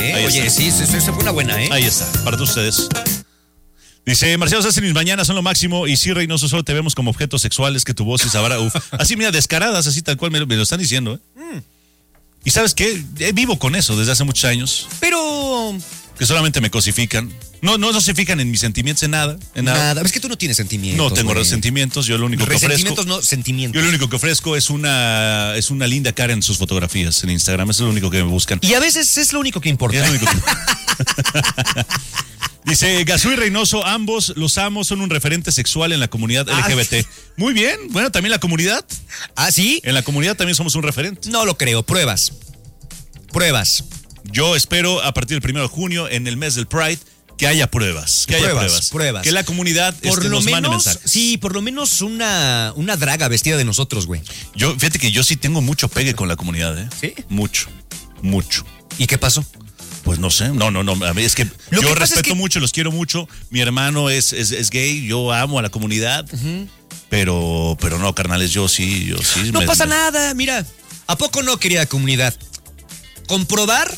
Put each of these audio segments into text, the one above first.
Oye, sí, esa fue una buena, ¿eh? Ahí está, para todos ustedes. Dice, Marcianos hacen mis mañanas son lo máximo y sí, Reynoso, solo te vemos como objetos sexuales que tu voz es ahora, así mira, descaradas, así tal cual me lo están diciendo, ¿eh? Y ¿sabes qué? Vivo con eso desde hace muchos años. Pero... Que solamente me cosifican. No se fijan en mis sentimientos, en nada. Es que tú no tienes sentimientos. No tengo resentimientos, yo lo único que ofrezco... Resentimientos no, sentimientos. Yo lo único que ofrezco es una linda cara en sus fotografías en Instagram, eso es lo único que me buscan. Y a veces es lo único que importa. Es lo único que... Dice, Gazú y Reynoso, ambos los amo, son un referente sexual en la comunidad LGBT. Muy bien, bueno, también la comunidad. ¿Ah, sí? En la comunidad también somos un referente. No lo creo, pruebas. Yo espero a partir del 1 de junio, en el mes del Pride, que haya pruebas. Pruebas. Que la comunidad nos mande mensajes. Sí, por lo menos una draga vestida de nosotros, güey. Fíjate que yo sí tengo mucho pegue con la comunidad, ¿eh? ¿Sí? Mucho. ¿Y qué pasó? Pues no sé, no, a mí es que yo respeto mucho, los quiero mucho, mi hermano es gay, yo amo a la comunidad, pero no, carnales, yo sí. No pasa nada, mira, ¿a poco no, querida comunidad? ¿Comprobar?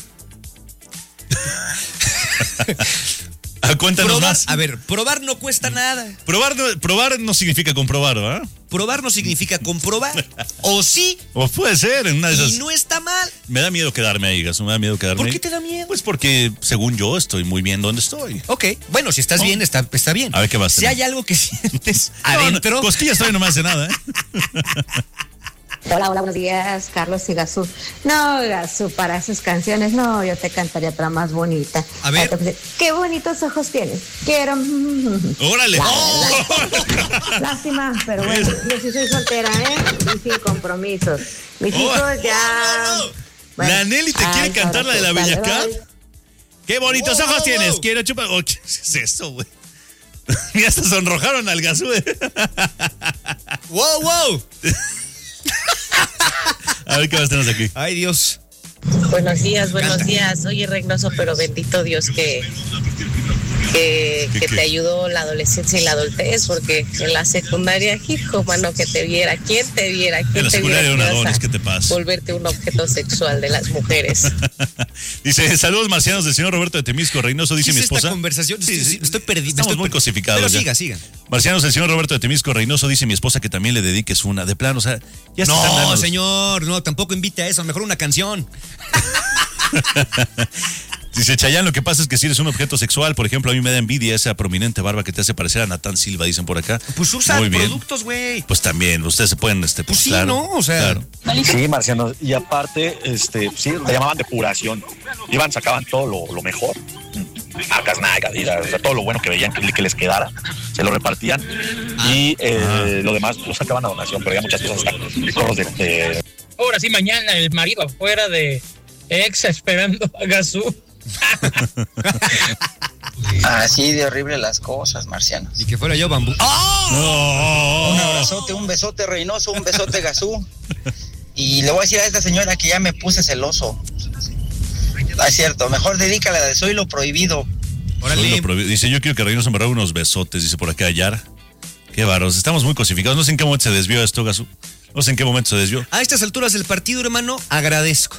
Cuéntanos más. A ver, probar no cuesta nada. Probar no significa comprobar, ¿verdad? Probar no significa comprobar. O sí. O puede ser en una de esas. Y no está mal. Me da miedo quedarme ahí, Gaso, me da miedo quedarme ahí. ¿Por qué te da miedo? Pues porque, según yo, estoy muy bien donde estoy. Ok, bueno, si estás bien, está bien. A ver qué vas a Si hay algo que sientes adentro. Cosquillas todavía no me hace nada, ¿eh? Hola, buenos días, Carlos y Gazú. No, Gazú, para esas canciones, no, yo te cantaría otra más bonita. A ver. Qué bonitos ojos tienes. Quiero. ¡Órale! Lástima, pero bueno, yo sí soy soltera, ¿eh? Y sin compromisos. Mis hijos ya. No. Bueno, la Nelly te quiere cantar la de la Bella Cat. ¡Qué bonitos ojos tienes! Quiero chupar. ¿Qué es eso, güey? Mira, hasta sonrojaron al Gazú. ¡Wow! A ver qué más tenemos aquí. Ay, Dios. Buenos días. Oye, Reynoso, pero bendito Dios que te ayudó la adolescencia y la adultez, porque en la secundaria, hijo, mano, que te viera. ¿Quién te viera? En la secundaria era una donis, ¿qué te pasa? Volverte un objeto sexual de las mujeres. Dice, saludos marcianos del señor Roberto de Temisco. Reynoso, dice mi esposa. Esta conversación? Sí, estoy perdido. Estamos muy cosificados. Pero siga. Marcianos del señor Roberto de Temisco. Reynoso, dice mi esposa que también le dediques una. De plano, o sea, ya no, están dando. Señor, no, tampoco invite a eso. Mejor una canción. Dice Chayán, lo que pasa es que si eres un objeto sexual, por ejemplo, a mí me da envidia esa prominente barba que te hace parecer a Natán Silva, dicen por acá. Pues usa productos, güey. Pues también, ustedes se pueden, pues sí, claro, ¿no? O sea. Claro. Sí, Marciano, y aparte, sí, le llamaban depuración. Sacaban todo lo mejor. Marcas Nike, Adidas, o sea, todo lo bueno que veían que les quedara, se lo repartían. Y lo demás lo sacaban a donación, pero había muchas cosas, gorros de... Ahora sí, mañana el marido afuera de ex esperando a Gazú. Así de horrible las cosas, marcianos. Y que fuera yo bambú. ¡Oh! Un abrazote, un besote Reynoso, un besote Gazú. Y le voy a decir a esta señora que ya me puse celoso. Es cierto, mejor dedícala de Soy lo Prohibido. Dice, yo quiero que Reynoso me robe unos besotes, dice por acá Yara. Qué varos, estamos muy cosificados. No sé en qué momento se desvió esto, Gazú. No sé en qué momento se desvió. A estas alturas del partido, hermano, agradezco.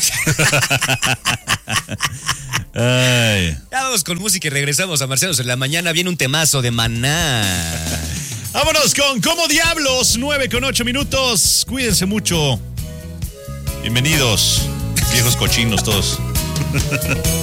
Ay. Ya vamos con música y regresamos a Marcianos en la mañana. Viene un temazo de Maná. Vámonos con ¿Cómo diablos? 9:08. Cuídense mucho. Bienvenidos, viejos cochinos todos.